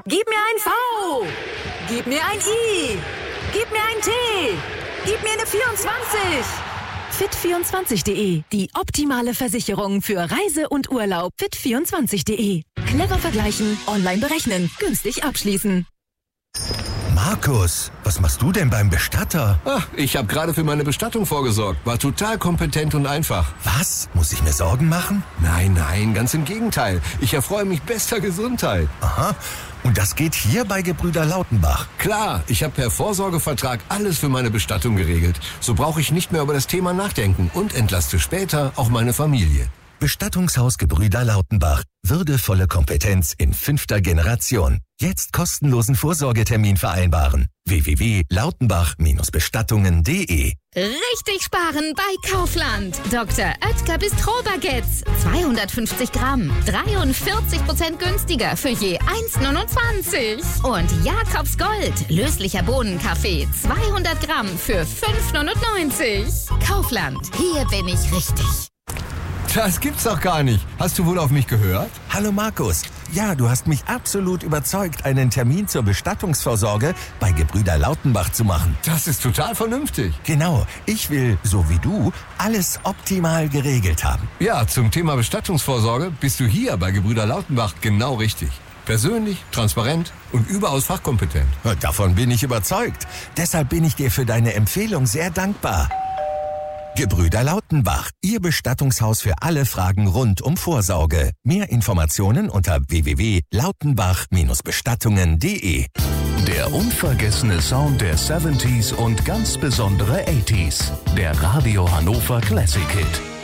Gib mir ein V. Gib mir ein I. Gib mir ein T. Gib mir eine 24. Fit24.de, die optimale Versicherung für Reise und Urlaub. Fit24.de. Clever vergleichen, online berechnen, günstig abschließen. Markus, was machst du denn beim Bestatter? Ich habe gerade für meine Bestattung vorgesorgt. War total kompetent und einfach. Was? Muss ich mir Sorgen machen? Nein, ganz im Gegenteil. Ich erfreue mich bester Gesundheit. Aha. Und das geht hier bei Gebrüder Lautenbach? Klar, ich habe per Vorsorgevertrag alles für meine Bestattung geregelt. So brauche ich nicht mehr über das Thema nachdenken und entlaste später auch meine Familie. Bestattungshaus Gebrüder Lautenbach. Würdevolle Kompetenz in 5. Generation. Jetzt kostenlosen Vorsorgetermin vereinbaren. www.lautenbach-bestattungen.de. Richtig sparen bei Kaufland. Dr. Oetker Bistro-Baguettes. 250 Gramm. 43% günstiger für je 1,29. Und Jakobs Gold. Löslicher Bohnenkaffee. 200 Gramm für 5,99. Kaufland. Hier bin ich richtig. Das gibt's doch gar nicht. Hast du wohl auf mich gehört? Hallo Markus. Ja, du hast mich absolut überzeugt, einen Termin zur Bestattungsvorsorge bei Gebrüder Lautenbach zu machen. Das ist total vernünftig. Genau. Ich will, so wie du, alles optimal geregelt haben. Ja, zum Thema Bestattungsvorsorge bist du hier bei Gebrüder Lautenbach genau richtig. Persönlich, transparent und überaus fachkompetent. Davon bin ich überzeugt. Deshalb bin ich dir für deine Empfehlung sehr dankbar. Gebrüder Lautenbach, Ihr Bestattungshaus für alle Fragen rund um Vorsorge. Mehr Informationen unter www.lautenbach-bestattungen.de. Der unvergessene Sound der 70s und ganz besondere 80s. Der Radio Hannover Classic Hit.